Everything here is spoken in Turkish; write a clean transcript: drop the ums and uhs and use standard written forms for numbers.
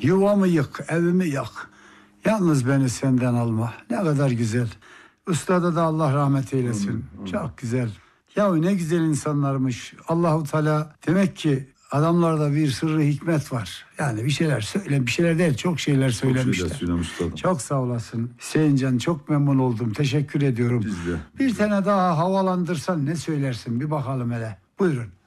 Yuvamı yık, evimi yak. Yalnız beni senden alma. Ne kadar güzel. Ustada da Allah rahmet eylesin. Çok güzel. Ya ne güzel insanlarmış. Allahu Teala demek ki adamlarda bir sırrı hikmet var. Yani bir şeyler söyle, bir şeyler değil, çok şeyler söylemişler. Çok şeyler söylemiş adam. Çok sağ olasın. Hüseyincan, çok memnun oldum. Teşekkür ediyorum. Biz de. Bir tane daha havalandırsan ne söylersin? Bir bakalım hele. Buyurun.